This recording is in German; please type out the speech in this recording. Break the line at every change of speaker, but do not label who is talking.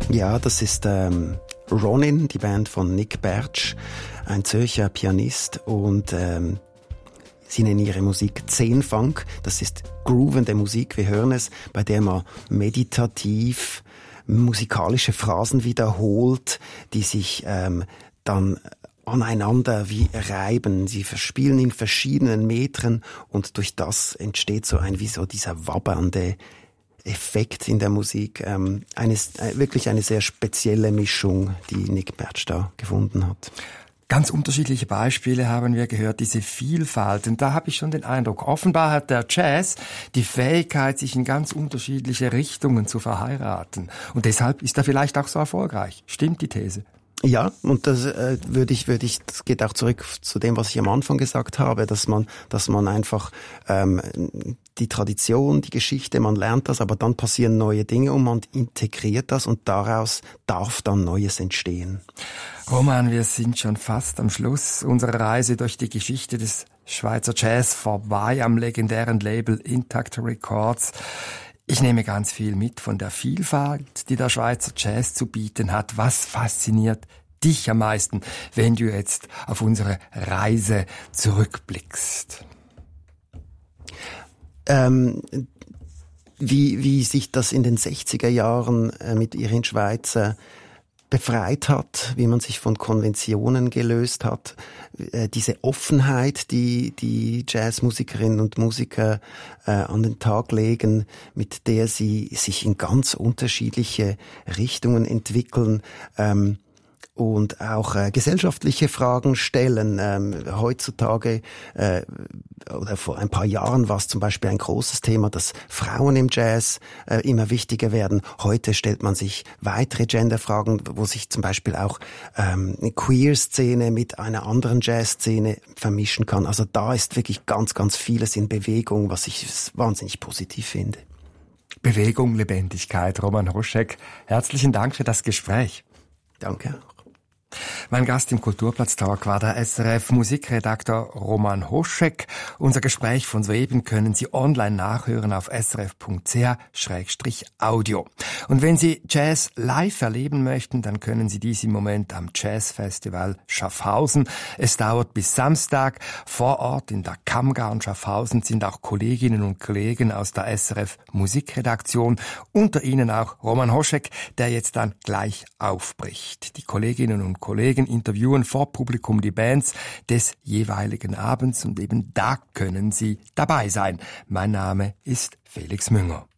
Ja, das ist Ronin, die Band von Nick Bertsch, ein Zürcher Pianist, und sie nennen ihre Musik Zen-Funk. Das ist groovende Musik, wir hören es, bei der man meditativ musikalische Phrasen wiederholt, die sich dann aneinander wie reiben. Sie verspielen in verschiedenen Metern und durch das entsteht so dieser wabbernde Effekt in der Musik. Wirklich eine sehr spezielle Mischung, die Nick Bertsch da gefunden hat.
Ganz unterschiedliche Beispiele haben wir gehört, diese Vielfalt. Und da habe ich schon den Eindruck, offenbar hat der Jazz die Fähigkeit, sich in ganz unterschiedliche Richtungen zu verheiraten. Und deshalb ist er vielleicht auch so erfolgreich. Stimmt die These?
Ja, und das das geht auch zurück zu dem, was ich am Anfang gesagt habe, dass man einfach die Tradition, die Geschichte, man lernt das, aber dann passieren neue Dinge und man integriert das und daraus darf dann Neues entstehen.
Roman, wir sind schon fast am Schluss unserer Reise durch die Geschichte des Schweizer Jazz vorbei am legendären Label Intakt Records. Ich nehme ganz viel mit von der Vielfalt, die der Schweizer Jazz zu bieten hat. Was fasziniert dich am meisten, wenn du jetzt auf unsere Reise zurückblickst?
Wie sich das in den 60er Jahren mit Irin Schweizer befreit hat, wie man sich von Konventionen gelöst hat, diese Offenheit, die Jazzmusikerinnen und Musiker an den Tag legen, mit der sie sich in ganz unterschiedliche Richtungen entwickeln, und auch gesellschaftliche Fragen stellen. Heutzutage oder vor ein paar Jahren war es zum Beispiel ein großes Thema, dass Frauen im Jazz immer wichtiger werden. Heute stellt man sich weitere Genderfragen, wo sich zum Beispiel auch eine Queer-Szene mit einer anderen Jazz-Szene vermischen kann. Also da ist wirklich ganz, ganz vieles in Bewegung, was ich wahnsinnig positiv finde.
Bewegung, Lebendigkeit. Roman Hoschek, herzlichen Dank für das Gespräch.
Danke auch.
Mein Gast im Kulturplatz-Talk war der SRF-Musikredaktor Roman Hoschek. Unser Gespräch von soeben können Sie online nachhören auf srf.ch/audio. Und wenn Sie Jazz live erleben möchten, dann können Sie dies im Moment am Jazzfestival Schaffhausen. Es dauert bis Samstag. Vor Ort in der Kammgarn Schaffhausen sind auch Kolleginnen und Kollegen aus der SRF-Musikredaktion. Unter ihnen auch Roman Hoschek, der jetzt dann gleich aufbricht. Die Kolleginnen und Kollegen interviewen vor Publikum die Bands des jeweiligen Abends und eben da können Sie dabei sein. Mein Name ist Felix Münger.